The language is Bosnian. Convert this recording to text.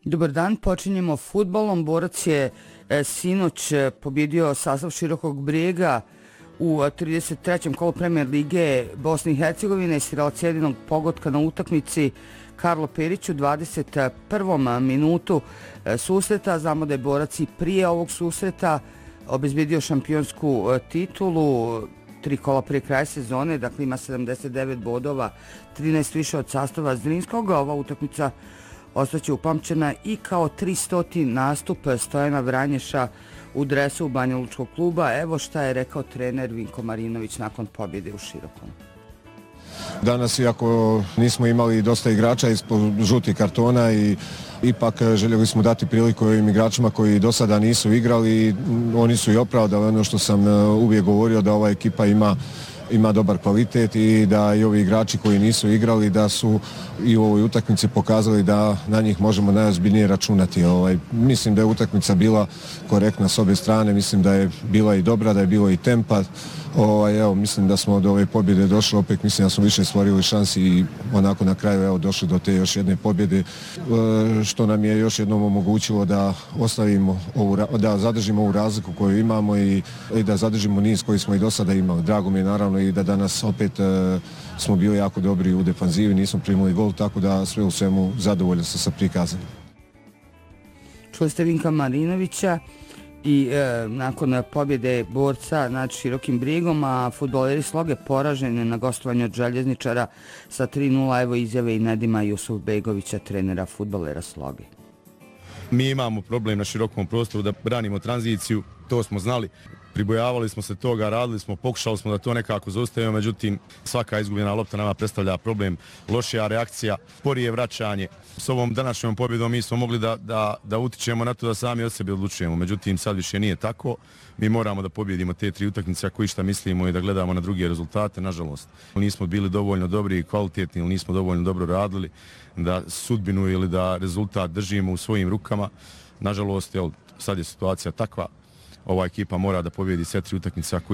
Dobar dan, počinjemo fudbalom. Borac je sinoć pobjedio sastav Širokog Brijega u 33. kolu Premier lige Bosne i Hercegovine, strelac jedinog pogotka na utakmici Karlo Perić u 21. minutu susreta. Znamo da je Borac i prije ovog susreta obezbedio šampionsku titulu 3 kola prije kraja sezone, dakle ima 79 bodova, 13 više od sastava Zrinskog. Ova utakmica ostaće upamćena i kao 300. nastup Stojana Vranješa u dresu Banjalučkog kluba. Evo šta je rekao trener Vinko Marinović nakon pobjede u Širokom. Danas, iako nismo imali dosta igrača ispod žutih kartona, i ipak željeli smo dati priliku ovim igračima koji do sada nisu igrali. Oni su i opravdali ono što sam uvijek govorio, da ova ekipa ima dobar kvalitet i da i ovi igrači koji nisu igrali da su i u ovoj utakmici pokazali da na njih možemo najozbiljnije računati. Mislim da je utakmica bila korektna s obje strane, mislim da je bila i dobra, da je bilo i tempa. Mislim da smo do ove pobjede došli, opet mislim da smo više stvorili šansi i onako na kraju došli do te još jedne pobjede, što nam je još jednom omogućilo da da zadržimo ovu razliku koju imamo i da zadržimo niz koji smo i do sada imali. Drago mi je naravno i da danas opet smo bili jako dobri u defanzivi, nismo primili gol, tako da sve u svemu zadovoljan sam sa prikazanim. Čuli ste Vinka Marinovića i nakon pobjede Borca nad Širokim Brijegom, a fudbaleri Sloge poraženi na gostovanju od Željezničara sa 3:0, evo izjave i Nedima Jusufbegovića, trenera fudbalera Sloge. Mi imamo problem na širokom prostoru da branimo tranziciju, to smo znali. Pribojavali smo se toga, radili smo, pokušali smo da to nekako zaustavimo, međutim svaka izgubljena lopta nama predstavlja problem, lošija reakcija, sporije vraćanje. S ovom današnjom pobjedom mi smo mogli da utičemo na to da sami od sebe odlučujemo, međutim sad više nije tako. Mi moramo da pobjedimo te 3 utakmice ako išta mislimo i da gledamo na druge rezultate, nažalost. Nismo bili dovoljno dobri i kvalitetni ili nismo dovoljno dobro radili da sudbinu ili da rezultat držimo u svojim rukama. Nažalost, sad je situacija takva. Ova ekipa mora da pobjedi sve 3 utakmice ako